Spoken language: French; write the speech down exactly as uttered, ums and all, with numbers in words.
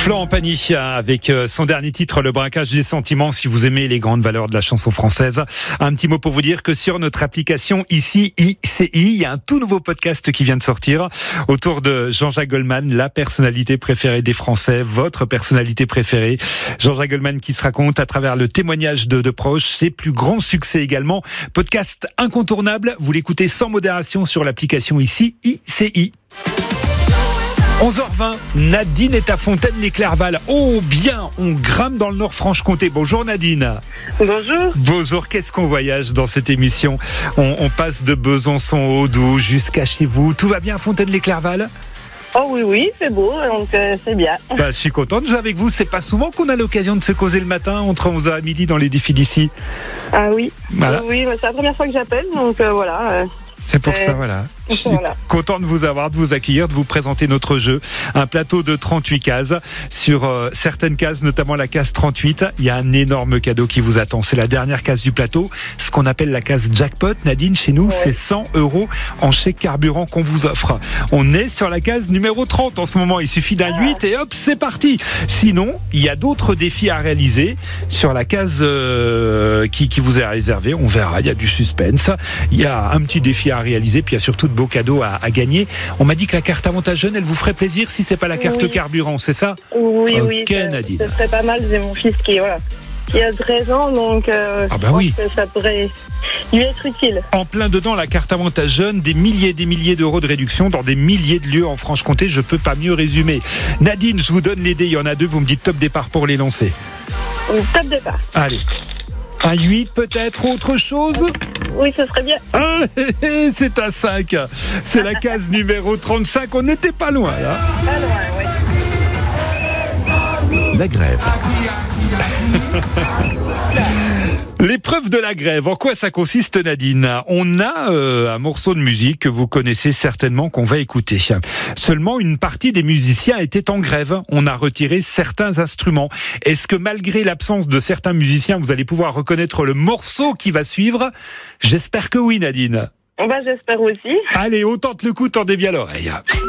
Florent Pagny avec son dernier titre, Le braquage des sentiments. Si vous aimez les grandes valeurs de la chanson française, un petit mot pour vous dire que sur notre application ici I C I, il y a un tout nouveau podcast qui vient de sortir autour de Jean-Jacques Goldman, la personnalité préférée des Français, votre personnalité préférée. Jean-Jacques Goldman qui se raconte à travers le témoignage de, de proches, ses plus grands succès également. Podcast incontournable, vous l'écoutez sans modération sur l'application ici I C I. onze heures vingt, Nadine est à Fontaine-les-Clerval. Oh bien, on grimpe dans le Nord-Franche-Comté. Bonjour Nadine. Bonjour. Bonjour, qu'est-ce qu'on voyage dans cette émission ? on, on passe de Besançon au Doubs jusqu'à chez vous. Tout va bien à Fontaine-les-Clerval ? Oh oui, oui, c'est beau, donc euh, c'est bien. Bah, je suis content de jouer avec vous. C'est pas souvent qu'on a l'occasion de se causer le matin entre onze heures et midi dans les défis d'ici. Ah oui, voilà. oui, c'est la première fois que j'appelle, donc euh, voilà. Euh... C'est pour euh, ça, voilà. Je suis voilà. content de vous avoir, de vous accueillir, de vous présenter notre jeu. Un plateau de trente-huit cases. Sur euh, certaines cases, notamment la case trente-huit, il y a un énorme cadeau qui vous attend. C'est la dernière case du plateau. Ce qu'on appelle la case jackpot. Nadine, chez nous, ouais. c'est cent euros en chèque carburant qu'on vous offre. On est sur la case numéro trente en ce moment. Il suffit d'un ah. huit et hop, c'est parti. Sinon, il y a d'autres défis à réaliser sur la case euh, qui, qui vous est réservée. On verra, il y a du suspense. Il y a un petit défi à réaliser, puis il y a surtout de beaux cadeaux à, à gagner. On m'a dit que la carte avantage jeune, elle vous ferait plaisir si c'est pas la carte oui. carburant, c'est ça ? Oui, okay, oui. Ça, Nadine. ça serait pas mal. J'ai mon fils qui, voilà, qui a treize ans, donc euh, ah bah je pense oui. que ça pourrait lui être utile. En plein dedans, la carte avantage jeune, des milliers et des milliers d'euros de réduction dans des milliers de lieux en Franche-Comté. Je peux pas mieux résumer. Nadine, je vous donne les dés. Il y en a deux. Vous me dites top départ pour les lancer. Top départ. Allez. Un huit peut-être, autre chose ? Oui, ce serait bien. Ah, c'est un cinq. C'est la case numéro trente-cinq. On n'était pas loin, là. Pas loin, oui. La grève. L'épreuve de la grève, en quoi ça consiste, Nadine ? On a euh, un morceau de musique que vous connaissez certainement qu'on va écouter. Seulement, une partie des musiciens était en grève. On a retiré certains instruments. Est-ce que malgré l'absence de certains musiciens, vous allez pouvoir reconnaître le morceau qui va suivre ? J'espère que oui, Nadine. Bah, j'espère aussi. Allez, on tente le coup, tendez bien l'oreille.